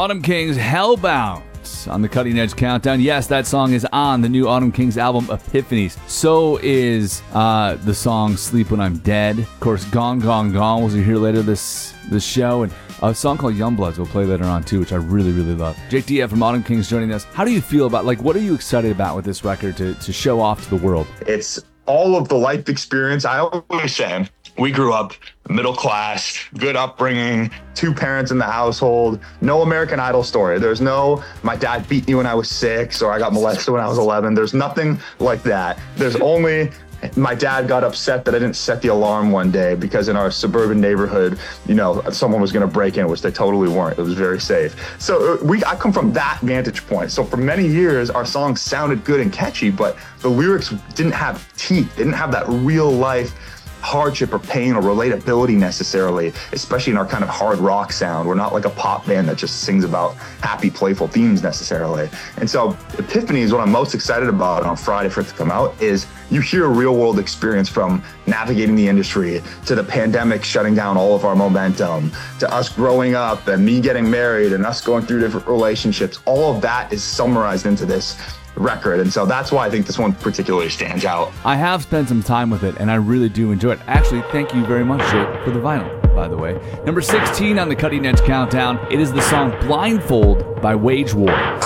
Autumn Kings, Hellbound on the Cutting Edge Countdown. Yes, that song is on the new Autumn Kings album, Epiphanies. So is the song Sleep When I'm Dead. Of course, Gone, Gone, Gone was here later this show. And a song called Youngbloods we'll play later on too, which I really, really love. Jake Diaz from Autumn Kings joining us. How do you feel about, what are you excited about with this record to show off to the world? It's all of the life experience. I always say, we grew up middle class, good upbringing, 2 parents in the household, no American Idol story. There's no, my dad beat me when I was 6 or I got molested when I was 11. There's nothing like that. There's only, my dad got upset that I didn't set the alarm one day because in our suburban neighborhood, someone was going to break in, which they totally weren't. It was very safe. So I come from that vantage point. So for many years, our songs sounded good and catchy, but the lyrics didn't have teeth, didn't have that real life hardship or pain or relatability necessarily, especially in our kind of hard rock sound. We're not like a pop band that just sings about happy, playful themes necessarily. And so Epiphany is what I'm most excited about on Friday for it to come out, is you hear a real world experience from navigating the industry to the pandemic shutting down all of our momentum, to us growing up and me getting married and us going through different relationships. All of that is summarized into this record, and so that's why I think this one particularly stands out. I have spent some time with it, and I really do enjoy it. Actually, thank you very much, Jake, for the vinyl, by the way. Number 16 on the Cutting Edge Countdown, it is the song Blindfold by Wage War.